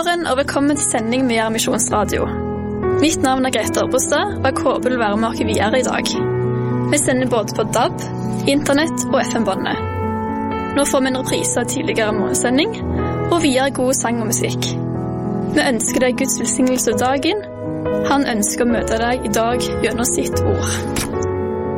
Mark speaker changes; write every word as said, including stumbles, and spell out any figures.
Speaker 1: morgen og velkommen til sending med Gjær Misjonsradio. Mitt navn er Grete Orbostad, og jeg håper du vil være med oss videre i dag. Vi sender både på D A B, internett og F M-båndet. Nå får vi en reprise av tidligere morgensending, og videre god sang og musikk. Vi ønsker deg Guds velsignelse av dagen. Han ønsker å møte deg i dag gjennom sitt ord.